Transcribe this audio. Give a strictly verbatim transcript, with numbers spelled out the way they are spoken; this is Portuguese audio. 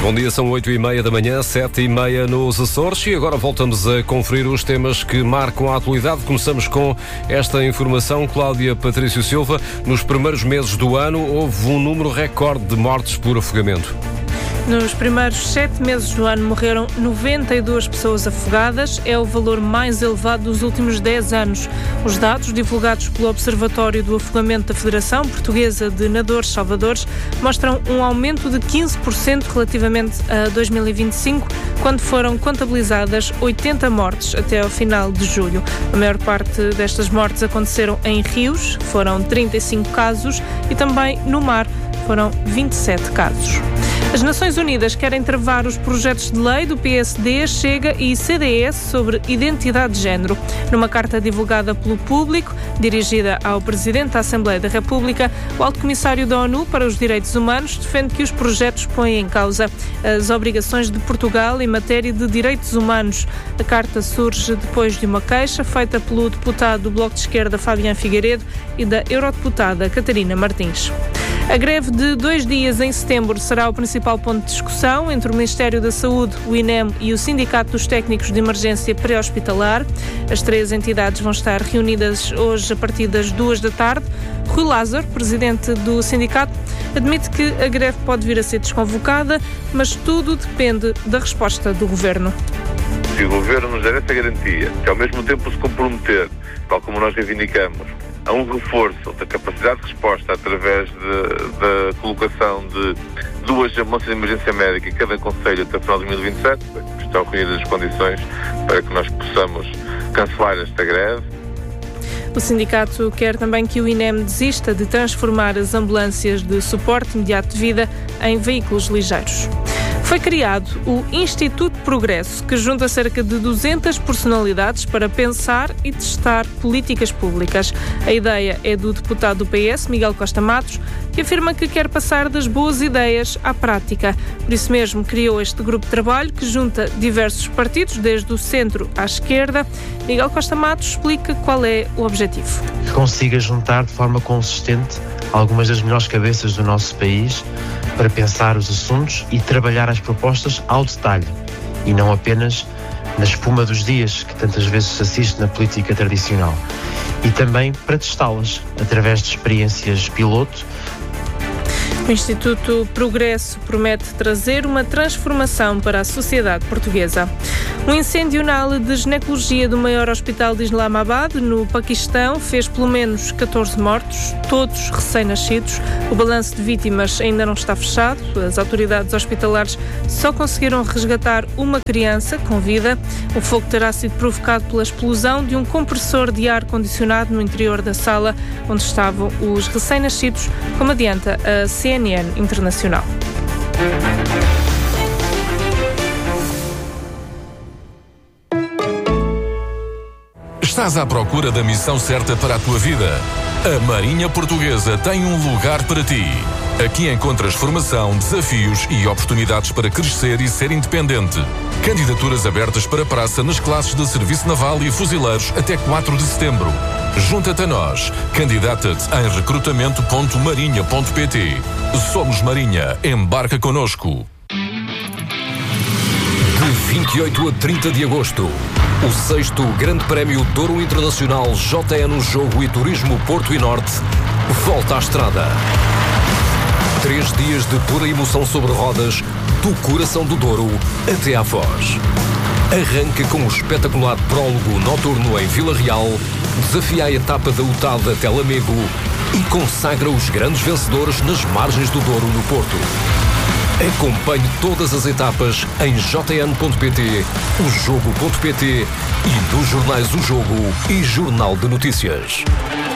Bom dia, são oito e meia da manhã, sete e meia nos Açores e agora voltamos a conferir os temas que marcam a atualidade. Começamos com esta informação. Cláudia Patrício Silva, nos primeiros meses do ano houve um número recorde de mortes por afogamento. Nos primeiros sete meses do ano morreram noventa e duas pessoas afogadas. É o valor mais elevado dos últimos dez anos. Os dados divulgados pelo Observatório do Afogamento da Federação Portuguesa de Nadadores Salvadores mostram um aumento de quinze por cento relativamente a dois mil e vinte e cinco, quando foram contabilizadas oitenta mortes até ao final de julho. A maior parte destas mortes aconteceram em rios, foram trinta e cinco casos, e também no mar, foram vinte e sete casos. As Nações Unidas querem travar os projetos de lei do P S D, Chega e C D S sobre identidade de género. Numa carta divulgada pelo Público, dirigida ao Presidente da Assembleia da República, o Alto Comissário da ONU para os Direitos Humanos defende que os projetos põem em causa as obrigações de Portugal em matéria de direitos humanos. A carta surge depois de uma queixa feita pelo deputado do Bloco de Esquerda, Fabián Figueiredo, e da eurodeputada Catarina Martins. A greve de dois dias em setembro será o principal ponto de discussão entre o Ministério da Saúde, o I N E M e o Sindicato dos Técnicos de Emergência Pré-Hospitalar. As três entidades vão estar reunidas hoje a partir das duas da tarde. Rui Lázaro, presidente do sindicato, admite que a greve pode vir a ser desconvocada, mas tudo depende da resposta do Governo. Se o Governo nos der essa garantia, que ao mesmo tempo se comprometer, tal como nós reivindicamos, a um reforço da capacidade de resposta através da colocação de duas ambulâncias de emergência médica em cada concelho até o final de dois mil e vinte e sete, estão reunidas as condições para que nós possamos cancelar esta greve. O sindicato quer também que o I N E M desista de transformar as ambulâncias de suporte imediato de vida em veículos ligeiros. Foi criado o Instituto Progresso, que junta cerca de duzentas personalidades para pensar e testar políticas públicas. A ideia é do deputado do P S, Miguel Costa Matos, que afirma que quer passar das boas ideias à prática. Por isso mesmo criou este grupo de trabalho que junta diversos partidos, desde o centro à esquerda. Miguel Costa Matos explica qual é o objetivo. Que consiga juntar de forma consistente algumas das melhores cabeças do nosso país para pensar os assuntos e trabalhar as propostas ao detalhe e não apenas na espuma dos dias que tantas vezes se assiste na política tradicional, e também para testá-las através de experiências piloto. O Instituto Progresso promete trazer uma transformação para a sociedade portuguesa. Um incêndio na ala de ginecologia do maior hospital de Islamabad, no Paquistão, fez pelo menos catorze mortos, todos recém-nascidos. O balanço de vítimas ainda não está fechado. As autoridades hospitalares só conseguiram resgatar uma criança com vida. O fogo terá sido provocado pela explosão de um compressor de ar-condicionado no interior da sala onde estavam os recém-nascidos, como adianta a C N N Internacional. Estás à procura da missão certa para a tua vida? A Marinha Portuguesa tem um lugar para ti. Aqui encontras formação, desafios e oportunidades para crescer e ser independente. Candidaturas abertas para praça nas classes de Serviço Naval e Fuzileiros até quatro de setembro. Junta-te a nós. Candidata-te em recrutamento ponto marinha ponto pt. Somos Marinha. Embarca connosco. De vinte e oito a trinta de agosto, o sexto Grande Prémio Douro Internacional J N Jogo e Turismo Porto e Norte volta à estrada. Três dias de pura emoção sobre rodas, do coração do Douro até à Foz. Arranca com o espetacular prólogo noturno em Vila Real, desafia a etapa da U T A D até Lamego e consagra os grandes vencedores nas margens do Douro no Porto. Acompanhe todas as etapas em j n ponto p t, o jogo ponto p t e nos jornais O Jogo e Jornal de Notícias.